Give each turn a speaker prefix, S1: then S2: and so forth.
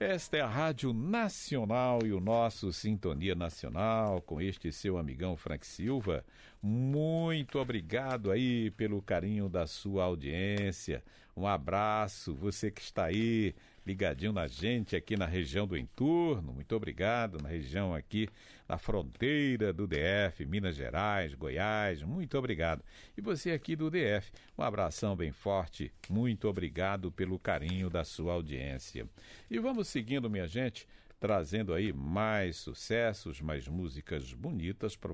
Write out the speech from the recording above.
S1: Esta é a Rádio Nacional e o nosso Sintonia Nacional com este seu amigão Frank Silva. Muito obrigado aí pelo carinho da sua audiência. Um abraço, você que está aí ligadinho na gente aqui na região do entorno. Muito obrigado, na região aqui, na fronteira do DF, Minas Gerais, Goiás, muito obrigado. E você aqui do DF, um abração bem forte, muito obrigado pelo carinho da sua audiência. E vamos seguindo, minha gente, trazendo aí mais sucessos, mais músicas bonitas para